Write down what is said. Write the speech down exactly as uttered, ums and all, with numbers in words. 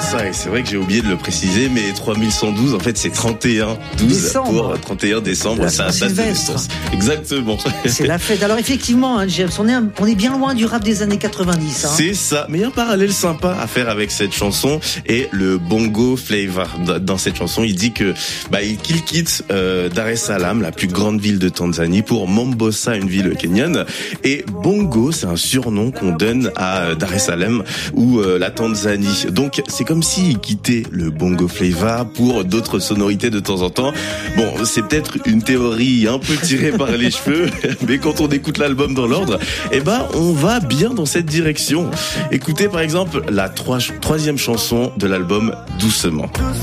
ça, et c'est vrai que j'ai oublié de le préciser, mais trois mille cent douze, en fait, c'est trente et un douze décembre. pour trente et un décembre, La c'est la date de naissance. Exactement. C'est la fête. Alors effectivement, hein, James, on est, un, on est bien loin du rap des années quatre-vingt-dix. Hein. C'est ça. Mais il y a un parallèle sympa à faire avec cette chanson et le bongo flavor. Dans cette chanson, il dit que bah, qu'il quitte euh, Dar es Salaam, la plus grande ville de Tanzanie, pour Mombasa, une ville kenyane. Et bongo, c'est un surnom qu'on donne à Dar es Salaam ou euh, la Tanzanie. Donc c'est comme s'il quittait le bongo flavor pour d'autres sonorités de temps en temps. Bon, c'est peut-être une théorie un peu tirée par les cheveux, mais quand on écoute l'album dans l'ordre, eh ben on va bien dans cette direction. Écoutez par exemple la trois, troisième chanson de l'album, Doucement.